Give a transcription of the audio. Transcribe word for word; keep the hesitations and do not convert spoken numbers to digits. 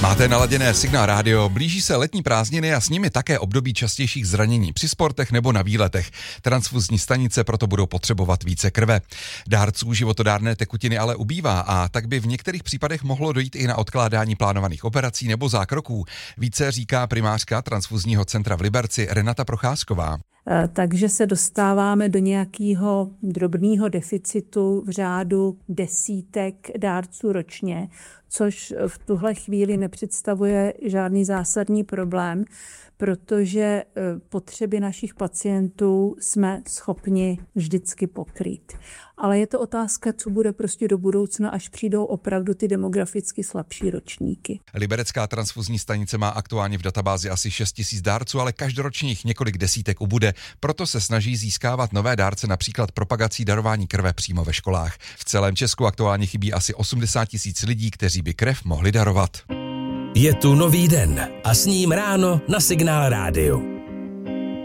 Máte naladěné Signál rádio, blíží se letní prázdniny a s nimi také období častějších zranění při sportech nebo na výletech. Transfuzní stanice proto budou potřebovat více krve. Dárců životodárné tekutiny ale ubývá a tak by v některých případech mohlo dojít i na odkládání plánovaných operací nebo zákroků. Více říká primářka transfuzního centra v Liberci Renata Procházková. Takže se dostáváme do nějakého drobného deficitu v řádu desítek dárců ročně, což v tuhle chvíli nepředstavuje žádný zásadní problém, protože potřeby našich pacientů jsme schopni vždycky pokrýt. Ale je to otázka, co bude prostě do budoucna, až přijdou opravdu ty demograficky slabší ročníky. Liberecká transfuzní stanice má aktuálně v databázi asi šest tisíc dárců, ale každoročně jich několik desítek ubude. Proto se snaží získávat nové dárce například propagací darování krve přímo ve školách. V celém Česku aktuálně chybí asi osmdesát tisíc lidí, kteří by krev mohli darovat. Je tu nový den a s ním ráno na Signál rádiu.